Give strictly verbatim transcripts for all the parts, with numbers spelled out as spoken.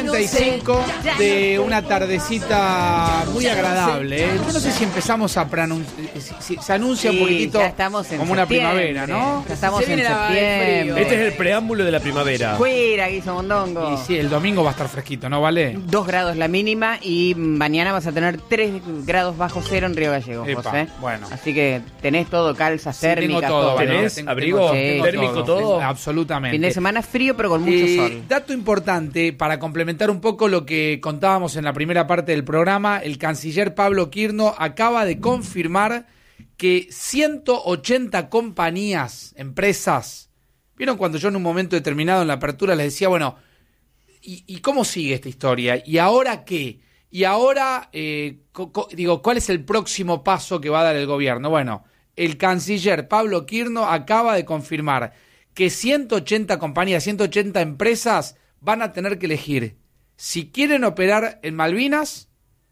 treinta y cinco de una tardecita muy agradable, ¿eh? Yo no sé si empezamos a pronunciar, si, si, se anuncia Sí, un poquitito ya estamos en como una septiembre. primavera, ¿no? Ya estamos Se en viene la- el septiembre. frío. Este es el preámbulo de la primavera. Fuera, Guiso Mondongo. Y sí, el domingo va a estar fresquito, ¿no vale? Dos grados la mínima y mañana vas a tener tres grados bajo cero en Río Gallegos, Epa, vos, ¿eh? bueno. Así que tenés todo, calzas Sí, tengo térmicas, todo, todo. Valeria, ¿Tenés tengo- abrigo tengo térmico todo? Absolutamente. Fin de semana frío, pero con mucho Eh, sol. dato importante para complementar un poco lo que contábamos en la primera parte del programa, el canciller Pablo Quirno acaba de confirmar que ciento ochenta compañías, empresas, vieron cuando yo en un momento determinado en la apertura les decía, bueno, ¿y, y cómo sigue esta historia? ¿Y ahora qué? Y ahora, eh, co- co- digo, ¿cuál es el próximo paso que va a dar el gobierno? Bueno, el canciller Pablo Quirno acaba de confirmar que ciento ochenta compañías, ciento ochenta empresas van a tener que elegir si quieren operar en Malvinas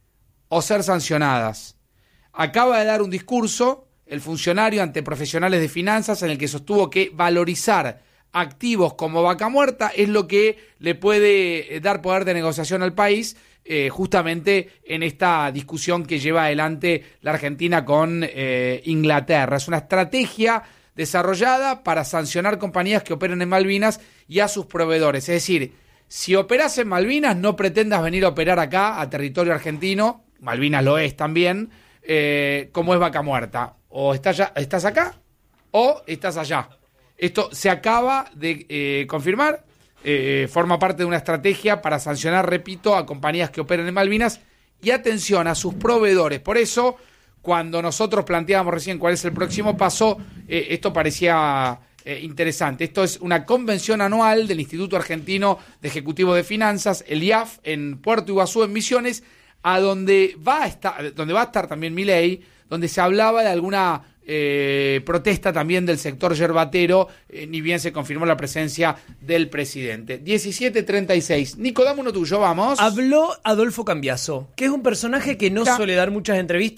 o ser sancionadas. Acaba de dar un discurso el funcionario ante profesionales de finanzas en el que sostuvo que valorizar activos como Vaca Muerta es lo que le puede eh, dar poder de negociación al país, eh, justamente en esta discusión que lleva adelante la Argentina con eh, Inglaterra. Es una estrategia desarrollada para sancionar compañías que operen en Malvinas y a sus proveedores. Es decir, si operas en Malvinas, no pretendas venir a operar acá, a territorio argentino, Malvinas lo es también, eh, como es Vaca Muerta. O estás, ya, estás acá o estás allá. Esto se acaba de eh, confirmar, eh, forma parte de una estrategia para sancionar, repito, a compañías que operen en Malvinas y atención a sus proveedores. Por eso, cuando nosotros planteábamos recién cuál es el próximo paso, eh, esto parecía eh, interesante. Esto es una convención anual del Instituto Argentino de Ejecutivos de Finanzas, el I A F, en Puerto Iguazú, en Misiones, a donde va a estar, donde va a estar también Milei, donde se hablaba de alguna eh, protesta también del sector yerbatero, eh, ni bien se confirmó la presencia del presidente. diecisiete treinta y seis. Nico, dame uno tuyo, vamos. Habló Adolfo Cambiaso, que es un personaje que no Ya. suele dar muchas entrevistas.